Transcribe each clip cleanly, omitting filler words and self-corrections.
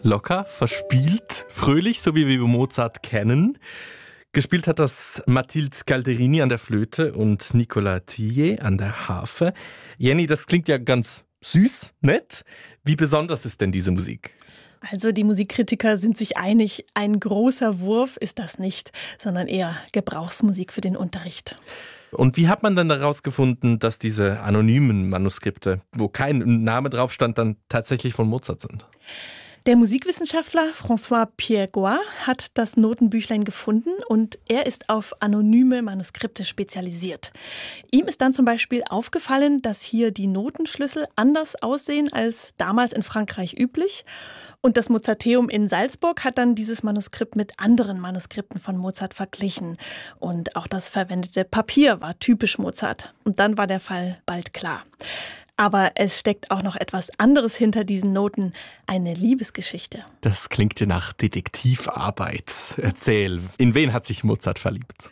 Locker, verspielt, fröhlich, so wie wir Mozart kennen. Gespielt hat das Mathilde Calderini an der Flöte und Nicolas Thuillier an der Harfe. Jenny, das klingt ja ganz süß, nett. Wie besonders ist denn diese Musik? Also die Musikkritiker sind sich einig, ein großer Wurf ist das nicht, sondern eher Gebrauchsmusik für den Unterricht. Und wie hat man dann herausgefunden, dass diese anonymen Manuskripte, wo kein Name drauf stand, dann tatsächlich von Mozart sind? Der Musikwissenschaftler François Piergois hat das Notenbüchlein gefunden und er ist auf anonyme Manuskripte spezialisiert. Ihm ist dann zum Beispiel aufgefallen, dass hier die Notenschlüssel anders aussehen als damals in Frankreich üblich. Und das Mozarteum in Salzburg hat dann dieses Manuskript mit anderen Manuskripten von Mozart verglichen. Und auch das verwendete Papier war typisch Mozart. Und dann war der Fall bald klar. Aber es steckt auch noch etwas anderes hinter diesen Noten, eine Liebesgeschichte. Das klingt ja nach Detektivarbeit. Erzähl, in wen hat sich Mozart verliebt?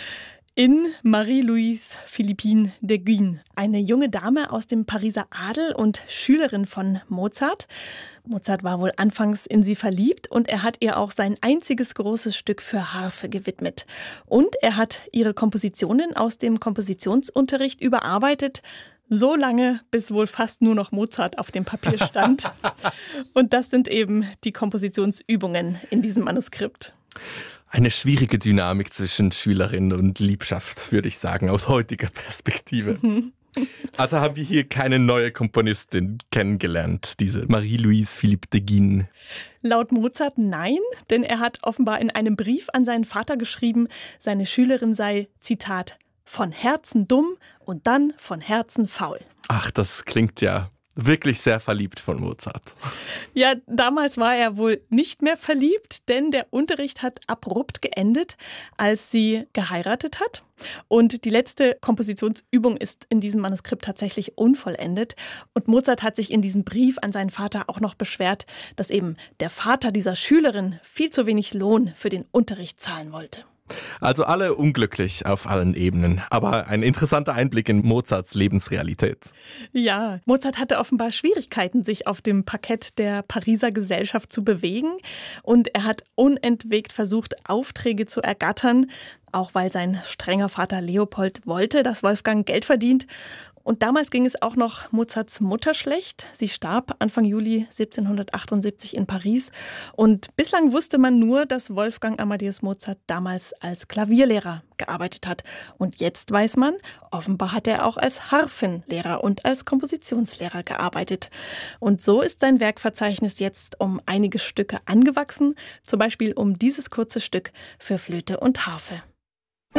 In Marie-Louise Philippine de Guin, eine junge Dame aus dem Pariser Adel und Schülerin von Mozart. Mozart war wohl anfangs in sie verliebt und er hat ihr auch sein einziges großes Stück für Harfe gewidmet. Und er hat ihre Kompositionen aus dem Kompositionsunterricht überarbeitet, so lange, bis wohl fast nur noch Mozart auf dem Papier stand. Und das sind eben die Kompositionsübungen in diesem Manuskript. Eine schwierige Dynamik zwischen Schülerin und Liebschaft, würde ich sagen, aus heutiger Perspektive. Also haben wir hier keine neue Komponistin kennengelernt, diese Marie-Louise Philippe de Guin. Laut Mozart nein, denn er hat offenbar in einem Brief an seinen Vater geschrieben, seine Schülerin sei, Zitat, von Herzen dumm und dann von Herzen faul. Ach, das klingt ja wirklich sehr verliebt von Mozart. Ja, damals war er wohl nicht mehr verliebt, denn der Unterricht hat abrupt geendet, als sie geheiratet hat. Und die letzte Kompositionsübung ist in diesem Manuskript tatsächlich unvollendet. Und Mozart hat sich in diesem Brief an seinen Vater auch noch beschwert, dass eben der Vater dieser Schülerin viel zu wenig Lohn für den Unterricht zahlen wollte. Also alle unglücklich auf allen Ebenen, aber ein interessanter Einblick in Mozarts Lebensrealität. Ja, Mozart hatte offenbar Schwierigkeiten, sich auf dem Parkett der Pariser Gesellschaft zu bewegen. Und er hat unentwegt versucht, Aufträge zu ergattern, auch weil sein strenger Vater Leopold wollte, dass Wolfgang Geld verdient. Und damals ging es auch noch Mozarts Mutter schlecht. Sie starb Anfang Juli 1778 in Paris. Und bislang wusste man nur, dass Wolfgang Amadeus Mozart damals als Klavierlehrer gearbeitet hat. Und jetzt weiß man, offenbar hat er auch als Harfenlehrer und als Kompositionslehrer gearbeitet. Und so ist sein Werkverzeichnis jetzt um einige Stücke angewachsen. Zum Beispiel um dieses kurze Stück für Flöte und Harfe.